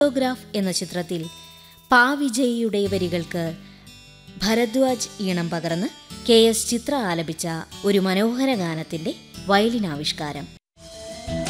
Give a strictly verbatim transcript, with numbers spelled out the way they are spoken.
Photograph എന്ന ചിത്രത്തിൽ പാ വിജയിയുടെ വരികൾക്ക് ഭരദ്വാജ് ഈണം പകർന്ന് കെ എസ് ചിത്ര ആലപിച്ച ഒരു മനോഹര ഗാനത്തിന്റെ വയലിനാവിഷ്കാരം.